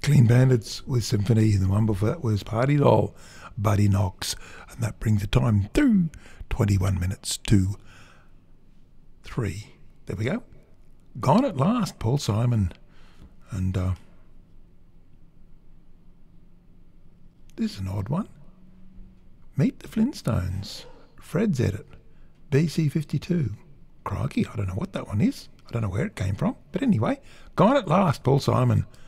Clean Bandits with Symphony, and the one before that was Party Doll, Buddy Knox. And that brings the time to 21 minutes to 3. There we go. Gone at last, Paul Simon. And this is an odd one. Meet the Flintstones. Fred's edit. BC52. Crikey, I don't know what that one is. I don't know where it came from. But anyway, Gone at last, Paul Simon.